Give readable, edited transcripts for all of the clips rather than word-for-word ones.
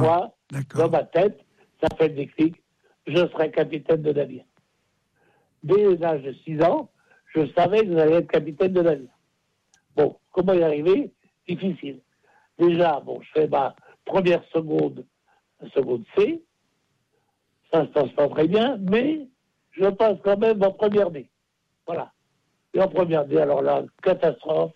fois, dans ma tête, ça fait le déclic, je serai capitaine de navire. Dès l'âge de 6 ans, je savais que j'allais être capitaine de navire. Bon, comment y arriver? Difficile. Déjà, je fais ma première seconde C, ça se passe pas très bien, mais je passe quand même en première D. Voilà. Et en première D, alors là, catastrophe.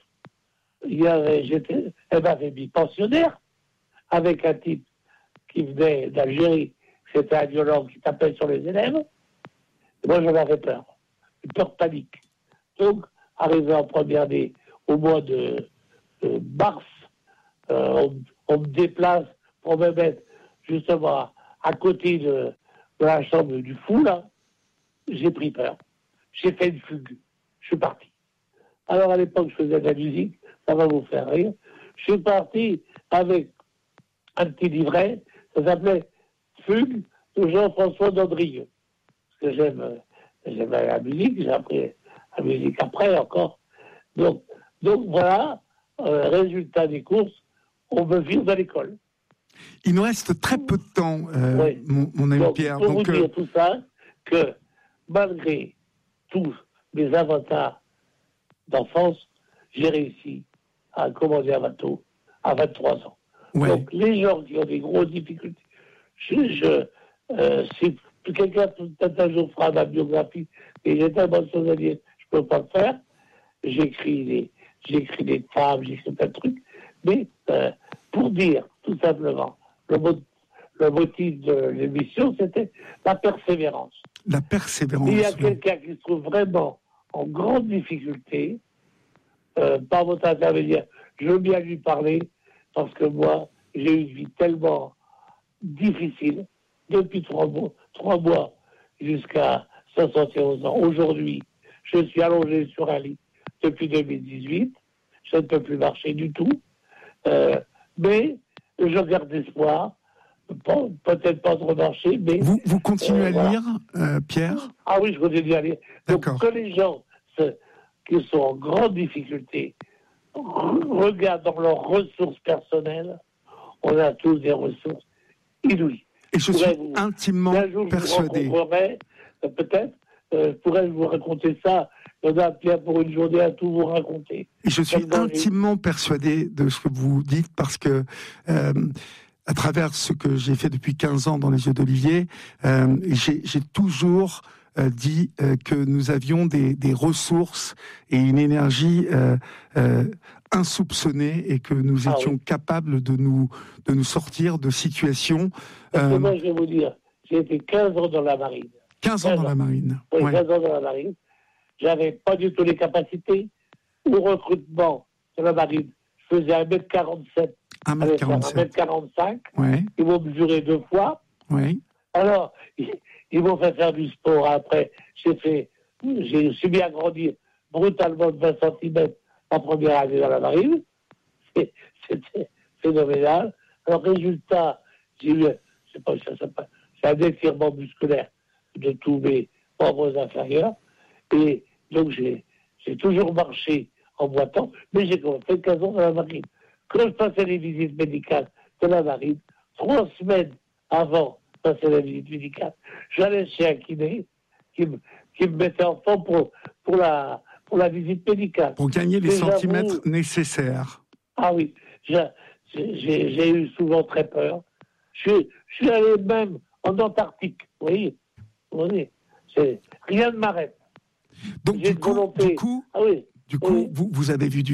Elle m'avait mis pensionnaire avec un type qui venait d'Algérie, c'était un violent qui tapait sur les élèves. Et moi, j'en avais peur. Une peur panique. Donc, arrivé en première D au mois de mars, on me déplace pour me mettre justement à côté de la chambre du fou, là. J'ai pris peur. J'ai fait une fugue. Je suis parti. Alors, à l'époque, je faisais de la musique. Ça va vous faire rire. Je suis parti avec un petit livret. Ça s'appelait Fugue de Jean-François Dandrieux. Parce que j'aime la musique. J'ai appris la musique après encore. Donc voilà, résultat des courses, on me vire de l'école. Il nous reste très peu de temps, oui. mon ami Pierre. Pour vous dire tout ça, que malgré tous mes avatars d'enfance, j'ai réussi à commander un bateau à 23 ans. Ouais. Donc les gens qui ont des grosses difficultés, si quelqu'un peut-être un jour fera ma biographie, et j'ai tellement de choses à dire, je ne peux pas le faire. J'écris des fables, j'écris plein de trucs, mais pour dire tout simplement, le motif de l'émission, c'était la persévérance. La persévérance. Il y a quelqu'un qui se trouve vraiment en grande difficulté, par votre intermédiaire, je veux bien lui parler, parce que moi, j'ai eu une vie tellement difficile, depuis 3 mois jusqu'à 71 ans. Aujourd'hui, je suis allongé sur un lit depuis 2018, je ne peux plus marcher du tout, mais je garde espoir, peut-être pas trop marcher, mais... Vous continuez à lire, Pierre ? Ah oui, je continue à lire. D'accord. Donc, que les gens qui sont en grande difficulté regardent dans leurs ressources personnelles, on a tous des ressources inouïes. Et je suis intimement persuadé. Peut-être, pourrais vous raconter ça. Il y en a, Pierre, pour une journée à tout vous raconter. Et je suis intimement persuadé de ce que vous dites, parce que à travers ce que j'ai fait depuis 15 ans dans les yeux d'Olivier, j'ai toujours dit que nous avions des ressources et une énergie insoupçonnée, et que nous étions capables de nous sortir de situations... Moi, je vais vous dire, j'ai été 15 ans dans la marine. 15 ans dans la marine. Oui, 15 ans dans la marine. J'avais pas du tout les capacités. Au recrutement de la marine, je faisais 1m47. 1m45. Ouais. Ils m'ont mesuré 2 fois. Oui. Alors, ils m'ont fait faire du sport. Après, j'ai subi à grandir brutalement de 20 cm en première année dans la marine. C'était phénoménal. Alors, résultat, j'ai eu, c'est un étirement musculaire de tous mes membres inférieurs. Et donc, j'ai toujours marché en boitant, mais j'ai quand même fait 15 ans dans la marine. Quand je passais les visites médicales de la marine, 3 semaines avant de passer la visite médicale, j'allais chez un kiné qui me mettait en forme pour la visite médicale. Pour gagner les centimètres nécessaires. Ah oui, j'ai eu souvent très peur. Je suis allé même en Antarctique, vous voyez. Rien ne m'arrête. Donc du coup, vous avez vu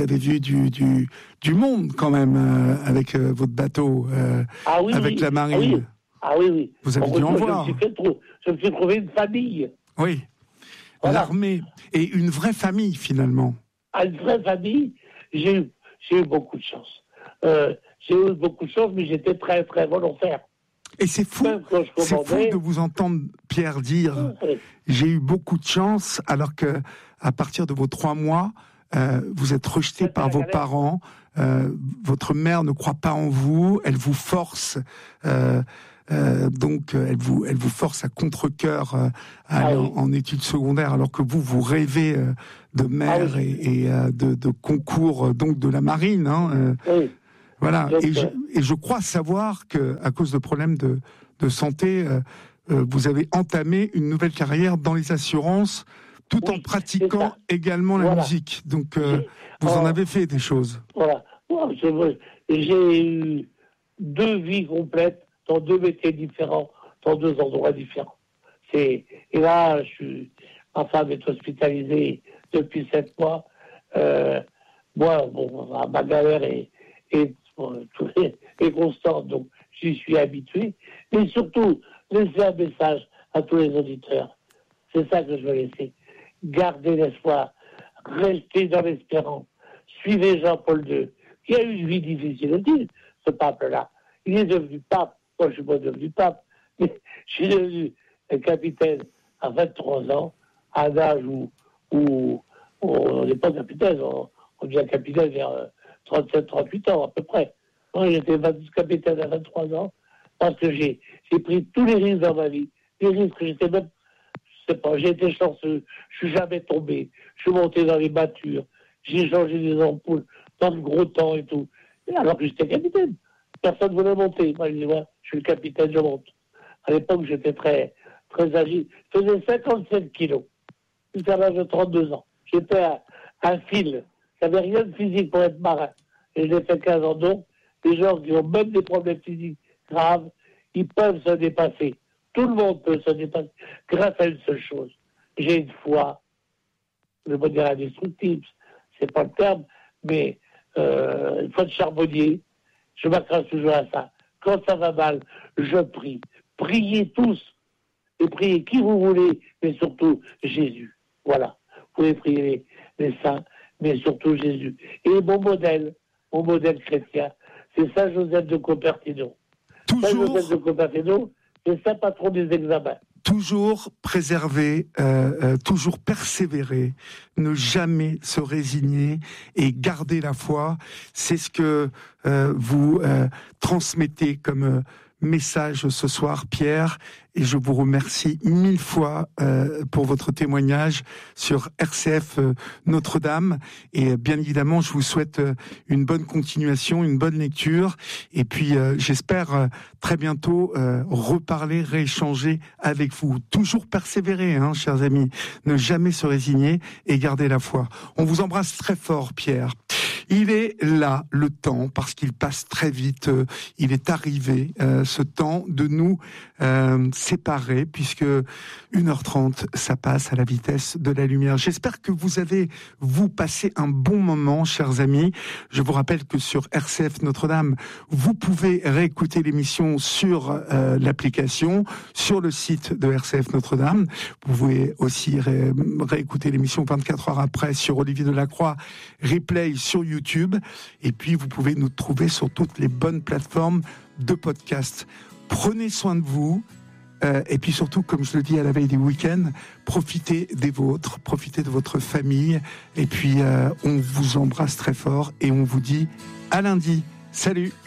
du monde quand même avec votre bateau, avec la marine. Ah oui. Vous avez dû en voir. Je me suis trouvé une famille. Oui. Voilà. L'armée et une vraie famille finalement. Une vraie famille. J'ai eu beaucoup de chance. Mais j'étais très très volontaire. Et c'est fou de vous entendre, Pierre, dire j'ai eu beaucoup de chance, alors que à partir de vos 3 mois, vous êtes rejeté par vos parents. Votre mère ne croit pas en vous, elle vous force. Donc, elle vous force à contre-cœur à aller en études secondaires, alors que vous rêvez de mer et de concours, donc de la marine. Voilà. Donc, et je crois savoir que, à cause de problèmes de santé, vous avez entamé une nouvelle carrière dans les assurances, tout en pratiquant également la musique. Donc, vous en avez fait des choses. Voilà. J'ai eu 2 vies complètes dans 2 métiers différents, dans 2 endroits différents. Et là, ma femme est hospitalisée depuis 7 mois. Moi, ma galère est constante, donc j'y suis habitué. Mais surtout, laisser un message à tous les auditeurs. C'est ça que je veux laisser. Gardez l'espoir. Restez dans l'espérance. Suivez Jean-Paul II, qui a eu une vie difficile aussi, ce pape-là. Il est devenu pape. Moi, je ne suis pas devenu pape. Mais je suis devenu capitaine à 23 ans, à un âge où on n'est pas capitaine. On devient capitaine vers 37-38 ans, à peu près. Moi, j'étais capitaine à 23 ans, parce que j'ai pris tous les risques dans ma vie. Les risques que j'étais même... j'ai été chanceux, je suis jamais tombé, je suis monté dans les battures, j'ai changé des ampoules dans le gros temps et tout. Et alors que j'étais capitaine, personne ne voulait monter. Moi, je disais, je suis le capitaine, je monte. À l'époque, j'étais très, très agile. Je faisais 57 kilos, jusqu'à l'âge de 32 ans. J'étais un fil, j'avais rien de physique pour être marin. Et je l'ai fait 15 ans. Donc, les gens qui ont même des problèmes physiques graves, ils peuvent se dépasser. Tout le monde peut se dépasser grâce à une seule chose. J'ai une foi, je ne veux pas dire indestructible, c'est pas le terme, mais une foi de charbonnier. Je m'accroche toujours à ça. Quand ça va mal, je prie. Priez tous. Et priez qui vous voulez, mais surtout Jésus. Voilà. Vous pouvez prier les saints, mais surtout Jésus. Et mon modèle chrétien, c'est Saint Joseph de Cupertino. Saint Joseph de Cupertino, c'est Saint patron des examens. Toujours préserver, toujours persévérer, ne jamais se résigner et garder la foi. C'est ce que vous transmettez comme message ce soir, Pierre, et je vous remercie 1000 fois pour votre témoignage sur RCF Notre-Dame, et bien évidemment je vous souhaite une bonne continuation, une bonne lecture, et puis j'espère très bientôt reparler, rééchanger avec vous. Toujours persévérer, chers amis, ne jamais se résigner et garder la foi. On vous embrasse très fort, Pierre. Il est là, le temps, parce qu'il passe très vite. Il est arrivé, ce temps, de nous séparer, puisque 1h30, ça passe à la vitesse de la lumière. J'espère que vous avez, passé un bon moment, chers amis. Je vous rappelle que sur RCF Notre-Dame, vous pouvez réécouter l'émission sur l'application, sur le site de RCF Notre-Dame. Vous pouvez aussi réécouter l'émission 24 heures après sur Olivier Delacroix, replay sur YouTube, et puis vous pouvez nous trouver sur toutes les bonnes plateformes de podcast. Prenez soin de vous, et puis surtout, comme je le dis à la veille du week-end, profitez des vôtres, profitez de votre famille, et puis on vous embrasse très fort et on vous dit à lundi. Salut!